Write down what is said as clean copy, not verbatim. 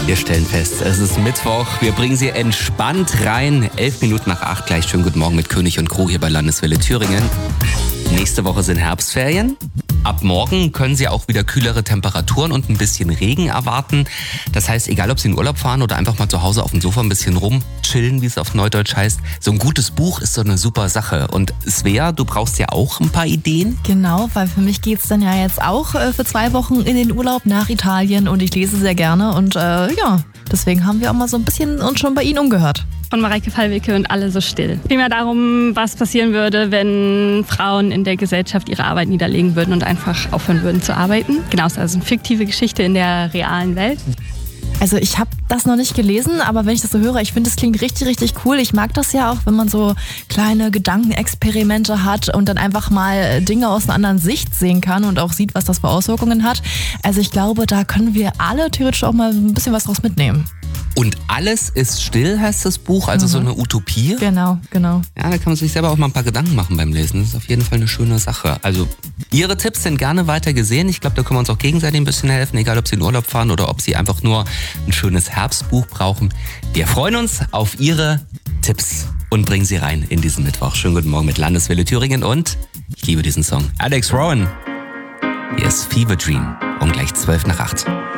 Wir stellen fest, es ist Mittwoch. Wir bringen Sie entspannt rein. 7:11 gleich. Schönen guten Morgen mit König und Crew hier bei Landeswelle Thüringen. Nächste Woche sind Herbstferien. Ab morgen können Sie auch wieder kühlere Temperaturen und ein bisschen Regen erwarten. Das heißt, egal ob Sie in Urlaub fahren oder einfach mal zu Hause auf dem Sofa ein bisschen rumchillen, wie es auf Neudeutsch heißt, so ein gutes Buch ist so eine super Sache. Und Svea, du brauchst ja auch ein paar Ideen? Genau, weil für mich geht's dann ja jetzt auch für 2 Wochen in den Urlaub nach Italien und ich lese sehr gerne und deswegen haben wir auch mal so ein bisschen uns schon bei Ihnen umgehört. Von Mareike Fallwicke und Alle so still. Vielmehr darum, was passieren würde, wenn Frauen in der Gesellschaft ihre Arbeit niederlegen würden und einfach aufhören würden zu arbeiten. Genau, es ist also eine fiktive Geschichte in der realen Welt. Also ich habe das noch nicht gelesen, aber wenn ich das so höre, ich finde, das klingt richtig, richtig cool. Ich mag das ja auch, wenn man so kleine Gedankenexperimente hat und dann einfach mal Dinge aus einer anderen Sicht sehen kann und auch sieht, was das für Auswirkungen hat. Also ich glaube, da können wir alle theoretisch auch mal ein bisschen was draus mitnehmen. Und alles ist still, heißt das Buch, also so eine Utopie. Genau. Ja, da kann man sich selber auch mal ein paar Gedanken machen beim Lesen. Das ist auf jeden Fall eine schöne Sache. Also Ihre Tipps sind gerne weiter gesehen. Ich glaube, da können wir uns auch gegenseitig ein bisschen helfen, egal ob Sie in Urlaub fahren oder ob Sie einfach nur ein schönes Herbstbuch brauchen. Wir freuen uns auf Ihre Tipps und bringen Sie rein in diesen Mittwoch. Schönen guten Morgen mit Landeswelle Thüringen und ich liebe diesen Song. Alex Rowan. Hier ist Fever Dream um gleich 7:12.